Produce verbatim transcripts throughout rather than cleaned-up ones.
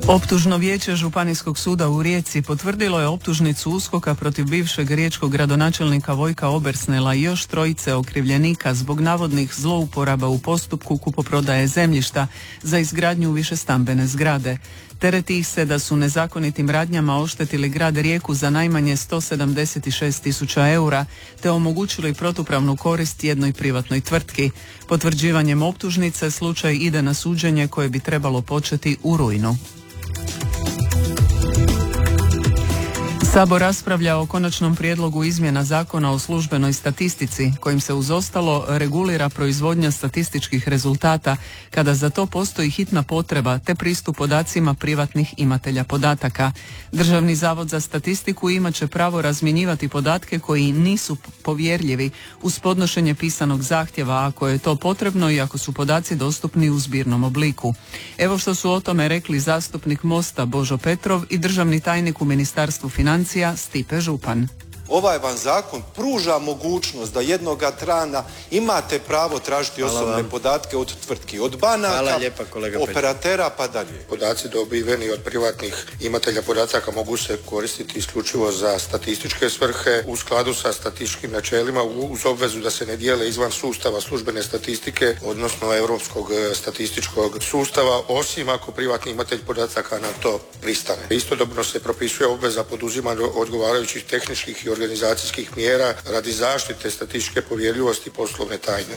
Optužno vijeće Županijskog suda u Rijeci potvrdilo je optužnicu USKOK-a protiv bivšeg riječkog gradonačelnika Vojka Obersnela i još trojice okrivljenika zbog navodnih zlouporaba u postupku kupoprodaje zemljišta za izgradnju višestambene zgrade. Tereti ih se da su nezakonitim radnjama oštetili grad Rijeku za najmanje sto sedamdeset šest tisuća eura te omogućili protupravnu korist jednoj privatnoj tvrtki. Potvrđivanjem optužnice slučaj ide na suđenje koje bi trebalo početi u rujnu. Sabor raspravlja o konačnom prijedlogu izmjena Zakona o službenoj statistici, kojim se uz ostalo regulira proizvodnja statističkih rezultata kada za to postoji hitna potreba te pristup podacima privatnih imatelja podataka. Državni zavod za statistiku imat će pravo razmjenjivati podatke koji nisu povjerljivi uz podnošenje pisanog zahtjeva ako je to potrebno i ako su podaci dostupni u zbirnom obliku. Evo što su o tome rekli zastupnik Mosta Božo Petrov i državni tajnik u Ministarstvu financija Stipe Župan. Ovaj vam zakon pruža mogućnost da jednoga trana imate pravo tražiti osobne podatke od tvrtki, od banaka, lijepa, operatera pa dalje. Podaci dobiveni od privatnih imatelja podataka mogu se koristiti isključivo za statističke svrhe u skladu sa statističkim načelima uz obvezu da se ne dijele izvan sustava službene statistike, odnosno europskog statističkog sustava, osim ako privatni imatelj podataka na to pristane. Istodobno se propisuje obveza poduzimanja odgovarajućih tehničkih i organizacijskih mjera radi zaštite statističke povjerljivosti poslovne tajne.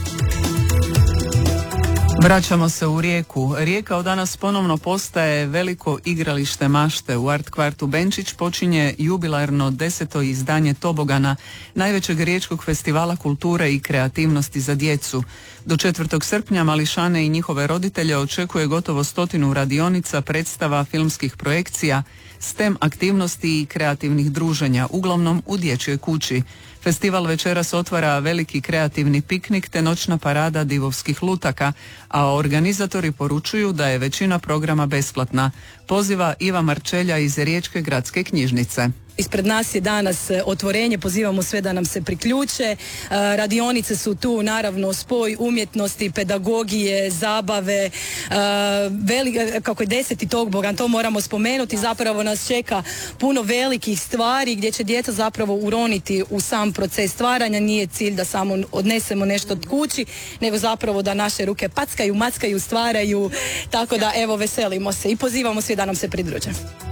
Vraćamo se u Rijeku. Rijeka od danas ponovno postaje veliko igralište mašte. U art kvartu Benčić počinje jubilarno deseto izdanje Tobogana, najvećeg riječkog festivala kulture i kreativnosti za djecu. Do četvrtog srpnja mališane i njihove roditelje očekuje gotovo stotinu radionica, predstava, filmskih projekcija, stem aktivnosti i kreativnih druženja, uglavnom u dječjoj kući. Festival večeras otvara veliki kreativni piknik te noćna parada divovskih lutaka, a organizatori poručuju da je većina programa besplatna. Poziva Iva Marčelja iz Riječke gradske knjižnice. Ispred nas je danas otvorenje, pozivamo sve da nam se priključe. Radionice su tu, naravno, spoj umjetnosti, pedagogije, zabave, veli, kako je deseti Tobogana, to moramo spomenuti, zapravo nas čeka puno velikih stvari gdje će djeca zapravo uroniti u sam proces stvaranja. Nije cilj da samo odnesemo nešto od kući, nego zapravo da naše ruke packaju, mackaju, stvaraju, tako da evo veselimo se i pozivamo sve da nam se pridruže.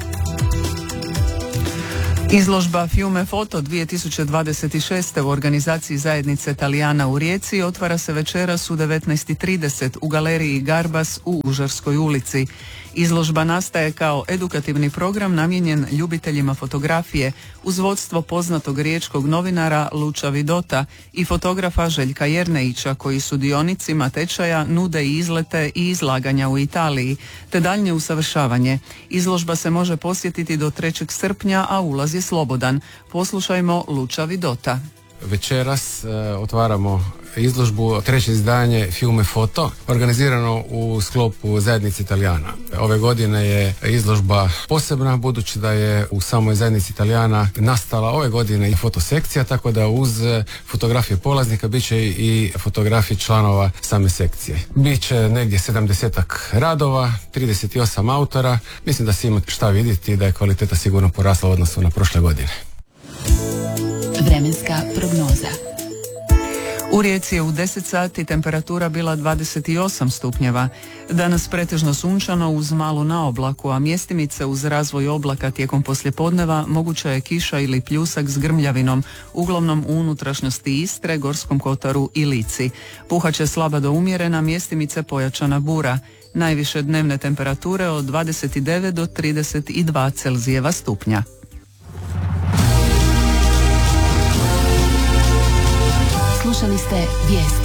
Izložba Fiume Foto dvije tisuće dvadeset šest. u organizaciji zajednice Talijana u Rijeci otvara se večeras u devetnaest i trideset u galeriji Garbas u Užarskoj ulici. Izložba nastaje kao edukativni program namijenjen ljubiteljima fotografije uz vodstvo poznatog riječkog novinara Luča Vidota i fotografa Željka Jernejića koji sudionicima tečaja nude i izlete i izlaganja u Italiji te daljnje usavršavanje. Izložba se može posjetiti do trećeg srpnja, a ulaz je slobodan. Poslušajmo Luča Vidota. Večeras e, otvaramo izložbu treće izdanje Fiume Foto, organizirano u sklopu zajednice Talijana. Ove godine je izložba posebna budući da je u samoj zajednici Talijana nastala ove godine i fotosekcija, tako da uz fotografije polaznika bit će i fotografije članova same sekcije. Biće negdje sedamdesetak radova, trideset osam autora. Mislim da se ima šta vidjeti, da je kvaliteta sigurno porasla u odnosu na prošle godine. Vremenska prognoza. U Rijeci je u deset sati temperatura bila dvadeset osam stupnjeva. Danas pretežno sunčano uz malu naoblaku, a mjestimice uz razvoj oblaka tijekom poslijepodneva moguća je kiša ili pljusak s grmljavinom, uglavnom u unutrašnjosti Istre, Gorskom kotaru i Lici. Puhaće slaba do umjerena, mjestimice pojačana bura. Najviše dnevne temperature od dvadeset devet do trideset dva Celzijeva stupnja. Slušali ste vijest.